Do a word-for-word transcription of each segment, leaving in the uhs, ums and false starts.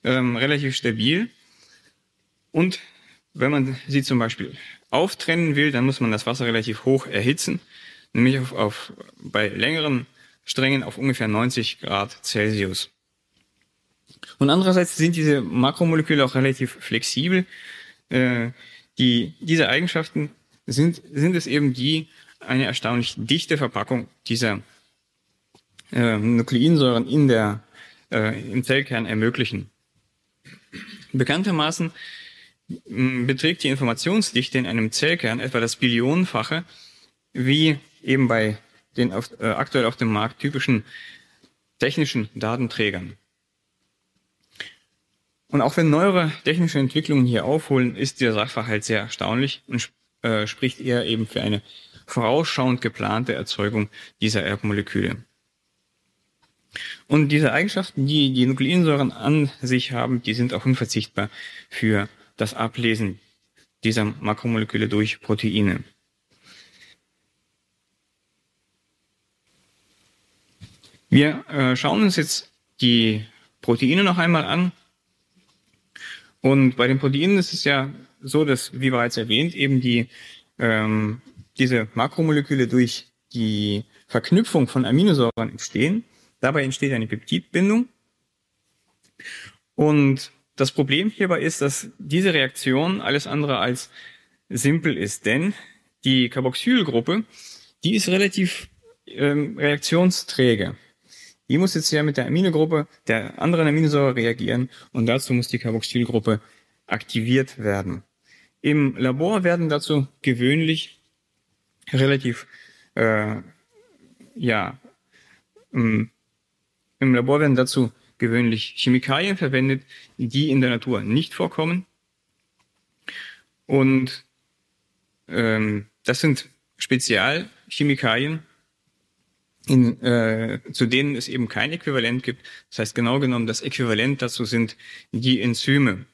ähm, relativ stabil. Und wenn man sie zum Beispiel auftrennen will, dann muss man das Wasser relativ hoch erhitzen, nämlich auf, auf, bei längeren Strängen auf ungefähr neunzig Grad Celsius. Und andererseits sind diese Makromoleküle auch relativ flexibel. Äh, die, diese Eigenschaften sind, sind es eben, die eine erstaunlich dichte Verpackung dieser äh, Nukleinsäuren in der, äh, im Zellkern ermöglichen. Bekanntermaßen mh, beträgt die Informationsdichte in einem Zellkern etwa das Billionenfache, wie eben bei den auf, äh, aktuell auf dem Markt typischen technischen Datenträgern. Und auch wenn neuere technische Entwicklungen hier aufholen, ist der Sachverhalt sehr erstaunlich und äh, spricht eher eben für eine vorausschauend geplante Erzeugung dieser Erbmoleküle. Und diese Eigenschaften, die die Nukleinsäuren an sich haben, die sind auch unverzichtbar für das Ablesen dieser Makromoleküle durch Proteine. Wir äh, schauen uns jetzt die Proteine noch einmal an. Und bei den Proteinen ist es ja so, dass, wie bereits erwähnt, eben die, ähm, diese Makromoleküle durch die Verknüpfung von Aminosäuren entstehen. Dabei entsteht eine Peptidbindung. Und das Problem hierbei ist, dass diese Reaktion alles andere als simpel ist, denn die Carboxylgruppe, die ist relativ ähm, reaktionsträge. Die muss jetzt ja mit der Aminogruppe der anderen Aminosäure reagieren und dazu muss die Carboxylgruppe aktiviert werden. Im Labor werden dazu gewöhnlich relativ, äh, ja, im, im Labor werden dazu gewöhnlich Chemikalien verwendet, die in der Natur nicht vorkommen. Und ähm, das sind Spezialchemikalien, In, äh, zu denen es eben kein Äquivalent gibt. Das heißt, genau genommen, das Äquivalent dazu sind die Enzyme.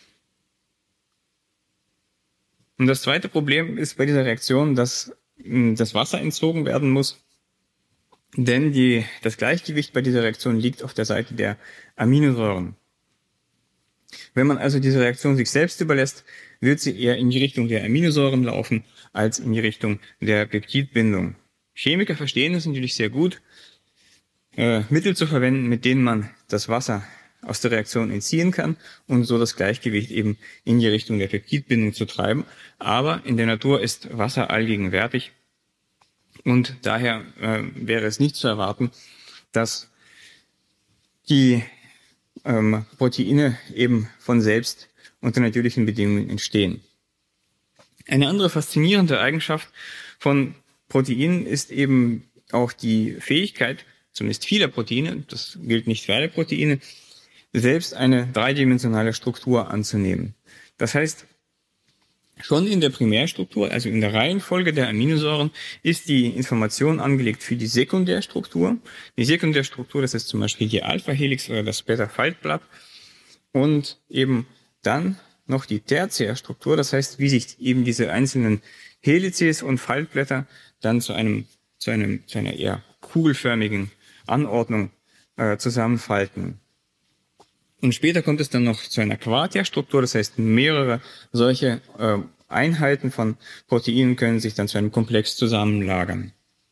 Und das zweite Problem ist bei dieser Reaktion, dass mh, das Wasser entzogen werden muss, denn die, das Gleichgewicht bei dieser Reaktion liegt auf der Seite der Aminosäuren. Wenn man also diese Reaktion sich selbst überlässt, wird sie eher in die Richtung der Aminosäuren laufen, als in die Richtung der Peptidbindung. Chemiker verstehen es natürlich sehr gut, äh, Mittel zu verwenden, mit denen man das Wasser aus der Reaktion entziehen kann und so das Gleichgewicht eben in die Richtung der Peptidbindung zu treiben. Aber in der Natur ist Wasser allgegenwärtig und daher äh, wäre es nicht zu erwarten, dass die ähm, Proteine eben von selbst unter natürlichen Bedingungen entstehen. Eine andere faszinierende Eigenschaft von Proteinen ist eben auch die Fähigkeit, zumindest vieler Proteine, das gilt nicht für alle Proteine, selbst eine dreidimensionale Struktur anzunehmen. Das heißt, schon in der Primärstruktur, also in der Reihenfolge der Aminosäuren, ist die Information angelegt für die Sekundärstruktur. Die Sekundärstruktur, das ist zum Beispiel die Alpha-Helix oder das Beta-Faltblatt. Und eben dann noch die Tertiärstruktur, das heißt, wie sich eben diese einzelnen Helices und Faltblätter dann zu einem, zu einem, zu einer eher kugelförmigen Anordnung äh, zusammenfalten. Und später kommt es dann noch zu einer Quaterstruktur, das heißt, mehrere solche äh, Einheiten von Proteinen können sich dann zu einem Komplex zusammenlagern.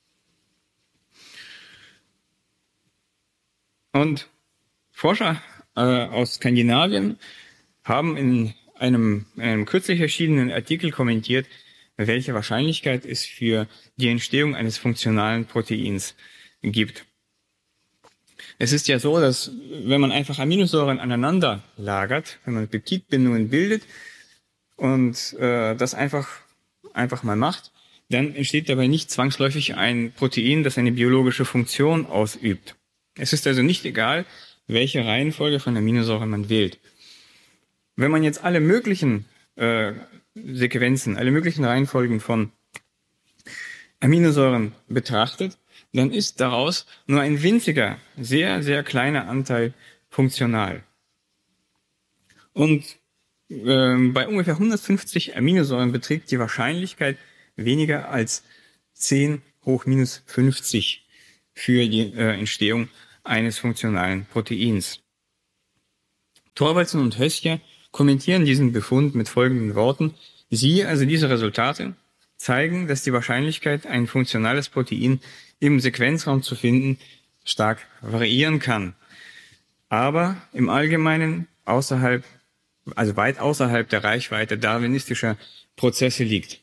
Und Forscher äh, aus Skandinavien haben in einem, in einem kürzlich erschienenen Artikel kommentiert, welche Wahrscheinlichkeit es für die Entstehung eines funktionalen Proteins gibt. Es ist ja so, dass wenn man einfach Aminosäuren aneinander lagert, wenn man Peptidbindungen bildet und äh, das einfach, einfach mal macht, dann entsteht dabei nicht zwangsläufig ein Protein, das eine biologische Funktion ausübt. Es ist also nicht egal, welche Reihenfolge von Aminosäuren man wählt. Wenn man jetzt alle möglichen äh, Sequenzen, alle möglichen Reihenfolgen von Aminosäuren betrachtet, dann ist daraus nur ein winziger, sehr, sehr kleiner Anteil funktional. Und äh, bei ungefähr hundertfünfzig Aminosäuren beträgt die Wahrscheinlichkeit weniger als zehn hoch minus fünfzig für die äh, Entstehung eines funktionalen Proteins. Thorvaldsen und Hössjer kommentieren diesen Befund mit folgenden Worten: Sie, also diese Resultate, zeigen, dass die Wahrscheinlichkeit, ein funktionales Protein im Sequenzraum zu finden, stark variieren kann, aber im Allgemeinen außerhalb, also weit außerhalb der Reichweite darwinistischer Prozesse liegt.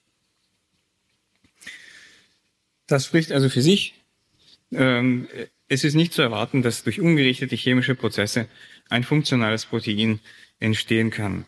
Das spricht also für sich. Ähm, es ist nicht zu erwarten, dass durch ungerichtete chemische Prozesse ein funktionales Protein entstehen kann.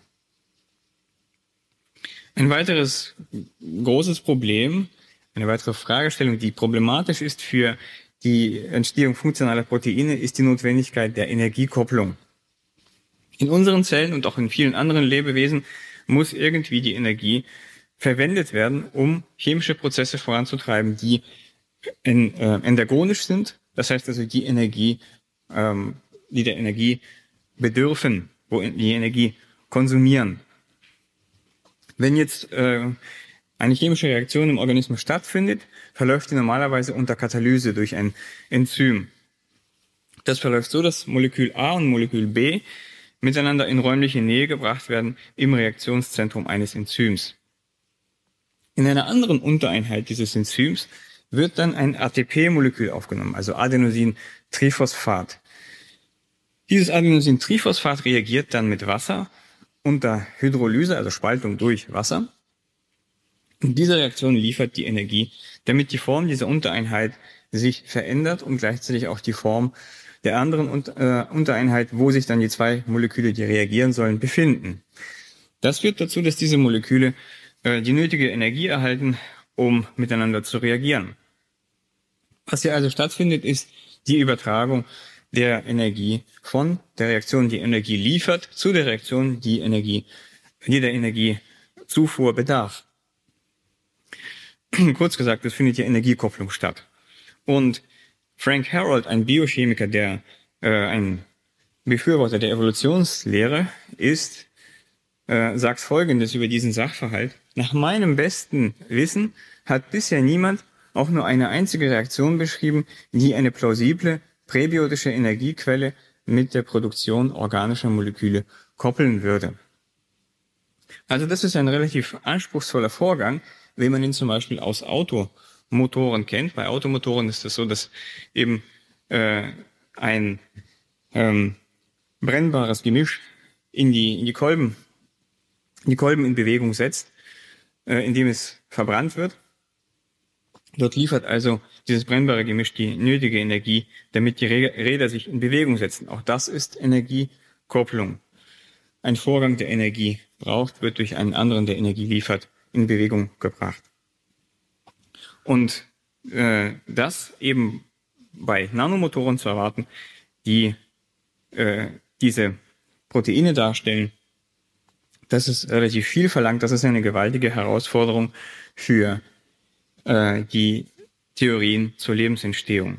Ein weiteres großes Problem, eine weitere Fragestellung, die problematisch ist für die Entstehung funktionaler Proteine, ist die Notwendigkeit der Energiekopplung. In unseren Zellen und auch in vielen anderen Lebewesen muss irgendwie die Energie verwendet werden, um chemische Prozesse voranzutreiben, die en, äh, endergonisch sind. Das heißt also, die Energie, ähm, die der Energie bedürfen, wo die Energie konsumieren. Wenn jetzt äh, eine chemische Reaktion im Organismus stattfindet, verläuft die normalerweise unter Katalyse durch ein Enzym. Das verläuft so, dass Molekül A und Molekül B miteinander in räumliche Nähe gebracht werden im Reaktionszentrum eines Enzyms. In einer anderen Untereinheit dieses Enzyms wird dann ein A T P-Molekül aufgenommen, also Adenosintriphosphat. Dieses Adenosintriphosphat reagiert dann mit Wasser unter Hydrolyse, also Spaltung durch Wasser. Und diese Reaktion liefert die Energie, damit die Form dieser Untereinheit sich verändert und gleichzeitig auch die Form der anderen Untereinheit, wo sich dann die zwei Moleküle, die reagieren sollen, befinden. Das führt dazu, dass diese Moleküle äh, die nötige Energie erhalten, um miteinander zu reagieren. Was hier also stattfindet, ist die Übertragung der Energie von der Reaktion, die Energie liefert, zu der Reaktion, die Energie, die der Energiezufuhr bedarf. Kurz gesagt, es findet hier Energiekopplung statt. Und Frank Harold, ein Biochemiker, der äh, ein Befürworter der Evolutionslehre ist, äh, sagt Folgendes über diesen Sachverhalt: Nach meinem besten Wissen hat bisher niemand auch nur eine einzige Reaktion beschrieben, die eine plausible präbiotische Energiequelle mit der Produktion organischer Moleküle koppeln würde. Also das ist ein relativ anspruchsvoller Vorgang, wenn man ihn zum Beispiel aus Automotoren kennt. Bei Automotoren ist es so, dass eben äh, ein ähm, brennbares Gemisch in die, in die Kolben, die Kolben in Bewegung setzt, äh, indem es verbrannt wird. Dort liefert also dieses brennbare Gemisch die nötige Energie, damit die Räder sich in Bewegung setzen. Auch das ist Energiekopplung. Ein Vorgang, der Energie braucht, wird durch einen anderen, der Energie liefert, in Bewegung gebracht. Und äh, das eben bei Nanomotoren zu erwarten, die äh, diese Proteine darstellen, das ist relativ viel verlangt. Das ist eine gewaltige Herausforderung für äh, die Theorien zur Lebensentstehung.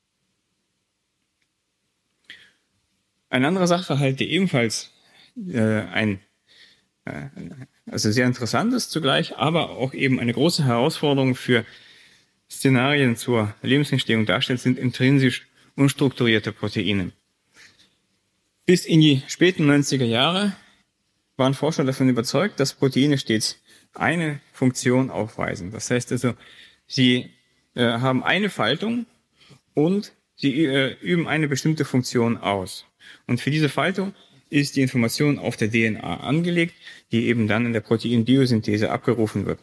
Ein anderer Sachverhalt, der ebenfalls äh, ein äh, also sehr interessant ist zugleich, aber auch eben eine große Herausforderung für Szenarien zur Lebensentstehung darstellt, sind intrinsisch unstrukturierte Proteine. Bis in die späten neunziger Jahre waren Forscher davon überzeugt, dass Proteine stets eine Funktion aufweisen. Das heißt also, sie äh, haben eine Faltung und sie äh, üben eine bestimmte Funktion aus. Und für diese Faltung ist die Information auf der D N A angelegt, die eben dann in der Proteinbiosynthese abgerufen wird.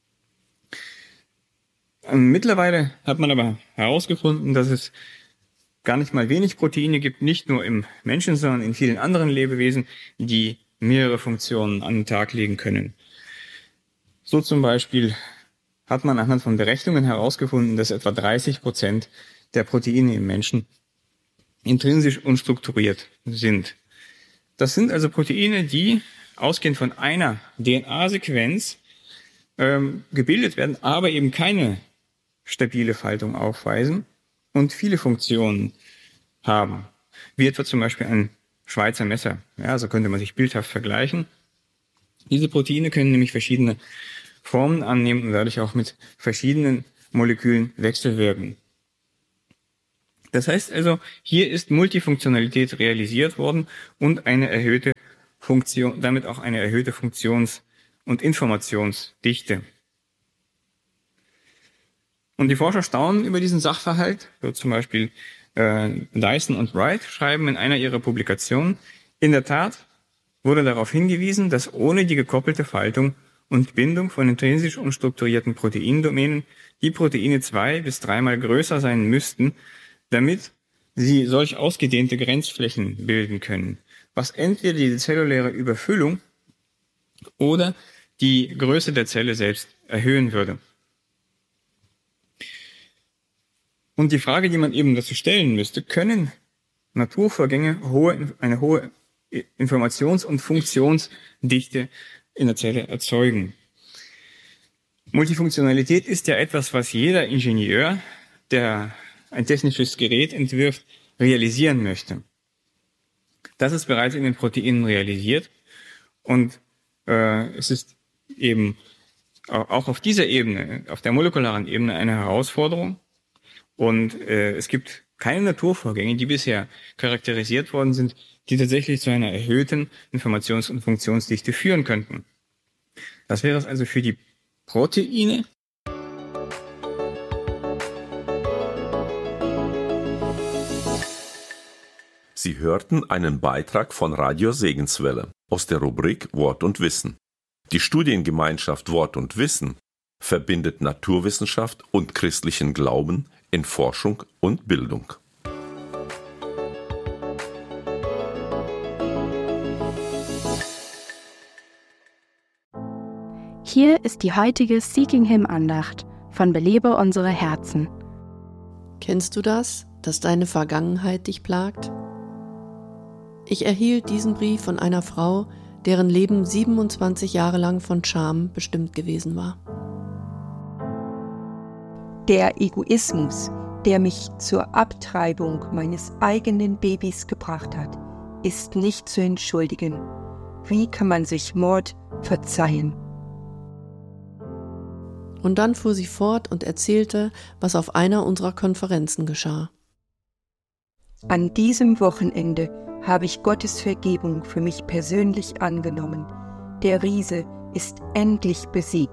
Mittlerweile hat man aber herausgefunden, dass es gar nicht mal wenig Proteine gibt, nicht nur im Menschen, sondern in vielen anderen Lebewesen, die mehrere Funktionen an den Tag legen können. So zum Beispiel hat man anhand von Berechnungen herausgefunden, dass etwa dreißig Prozent der Proteine im Menschen intrinsisch unstrukturiert sind. Das sind also Proteine, die ausgehend von einer D N A-Sequenz ähm, gebildet werden, aber eben keine stabile Faltung aufweisen und viele Funktionen haben, wie etwa zum Beispiel ein Schweizer Messer. Ja, so könnte man sich bildhaft vergleichen. Diese Proteine können nämlich verschiedene Formen annehmen und dadurch auch mit verschiedenen Molekülen wechselwirken. Das heißt also, hier ist Multifunktionalität realisiert worden und eine erhöhte Funktion, damit auch eine erhöhte Funktions- und Informationsdichte. Und die Forscher staunen über diesen Sachverhalt. So zum Beispiel äh, Dyson und Wright schreiben in einer ihrer Publikationen: In der Tat wurde darauf hingewiesen, dass ohne die gekoppelte Faltung und Bindung von intrinsisch unstrukturierten Proteindomänen die Proteine zwei- bis dreimal größer sein müssten, damit sie solch ausgedehnte Grenzflächen bilden können, was entweder die zelluläre Überfüllung oder die Größe der Zelle selbst erhöhen würde. Und die Frage, die man eben dazu stellen müsste: Können Naturvorgänge hohe, eine hohe Informations- und Funktionsdichte in der Zelle erzeugen? Multifunktionalität ist ja etwas, was jeder Ingenieur, der ein technisches Gerät entwirft, realisieren möchte. Das ist bereits in den Proteinen realisiert und äh, es ist eben auch auf dieser Ebene, auf der molekularen Ebene, eine Herausforderung. Und äh, es gibt keine Naturvorgänge, die bisher charakterisiert worden sind, die tatsächlich zu einer erhöhten Informations- und Funktionsdichte führen könnten. Das wäre es also für die Proteine. Sie hörten einen Beitrag von Radio Segenswelle aus der Rubrik Wort und Wissen. Die Studiengemeinschaft Wort und Wissen verbindet Naturwissenschaft und christlichen Glauben in Forschung und Bildung. Hier ist die heutige Seeking Him Andacht von Belebe unsere Herzen. Kennst du das, dass deine Vergangenheit dich plagt? Ich erhielt diesen Brief von einer Frau, deren Leben siebenundzwanzig Jahre lang von Scham bestimmt gewesen war. Der Egoismus, der mich zur Abtreibung meines eigenen Babys gebracht hat, ist nicht zu entschuldigen. Wie kann man sich Mord verzeihen? Und dann fuhr sie fort und erzählte, was auf einer unserer Konferenzen geschah. An diesem Wochenende habe ich Gottes Vergebung für mich persönlich angenommen. Der Riese ist endlich besiegt.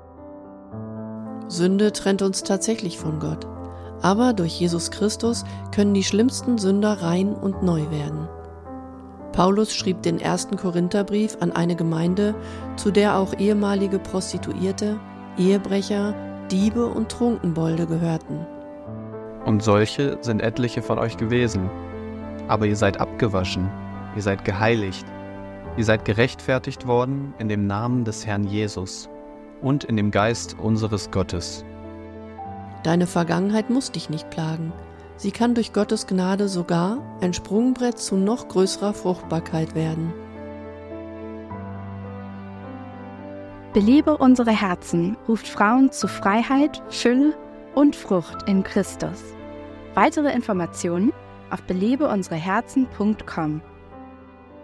Sünde trennt uns tatsächlich von Gott. Aber durch Jesus Christus können die schlimmsten Sünder rein und neu werden. Paulus schrieb den ersten Korintherbrief an eine Gemeinde, zu der auch ehemalige Prostituierte, Ehebrecher, Diebe und Trunkenbolde gehörten. Und solche sind etliche von euch gewesen. Aber ihr seid abgewaschen, ihr seid geheiligt, ihr seid gerechtfertigt worden in dem Namen des Herrn Jesus und in dem Geist unseres Gottes. Deine Vergangenheit muss dich nicht plagen. Sie kann durch Gottes Gnade sogar ein Sprungbrett zu noch größerer Fruchtbarkeit werden. Belebe unsere Herzen ruft Frauen zu Freiheit, Fülle und Frucht in Christus. Weitere Informationen auf belebe unsere herzen punkt com.